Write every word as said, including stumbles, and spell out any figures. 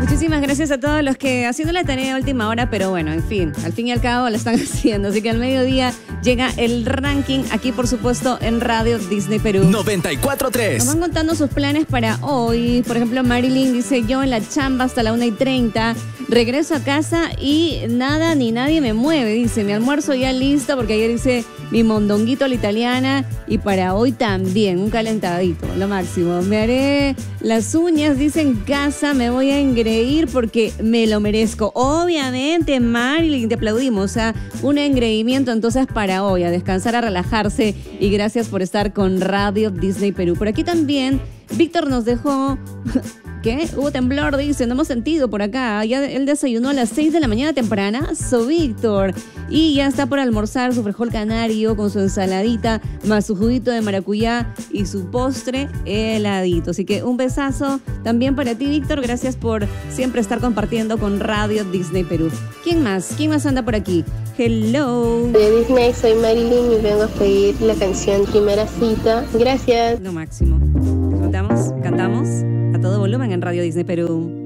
Muchísimas gracias a todos los que haciendo la tarea a última hora, pero bueno, en fin, al fin y al cabo la están haciendo. Así que al mediodía llega el ranking aquí, por supuesto, en Radio Disney Perú. noventa y cuatro punto tres. Nos van contando sus planes para hoy. Por ejemplo, Marilyn dice, yo en la chamba hasta la una y treinta, regreso a casa y nada ni nadie me mueve. Dice, mi almuerzo ya listo porque ayer hice mi mondonguito a la italiana y para hoy también, un calentadito, lo máximo. Me haré las uñas, dice, en casa, me voy a engreír porque me lo merezco. Obviamente, Marilyn, te aplaudimos. O sea, un engreimiento entonces para hoy, a descansar, a relajarse, y gracias por estar con Radio Disney Perú. Por aquí también, Víctor nos dejó... ¿Qué? Hubo temblor, dice, no hemos sentido por acá. Ya él desayunó a las seis de la mañana tempranazo, Víctor. Y ya está por almorzar su frijol canario con su ensaladita, más su juguito de maracuyá y su postre heladito. Así que un besazo también para ti, Víctor. Gracias por siempre estar compartiendo con Radio Disney Perú. ¿Quién más? ¿Quién más anda por aquí? Hello. De Disney, soy Marilyn y vengo a pedir la canción Primera Cita. Gracias. Lo máximo. Disfrutamos, cantamos a todo volumen en Radio Disney Perú.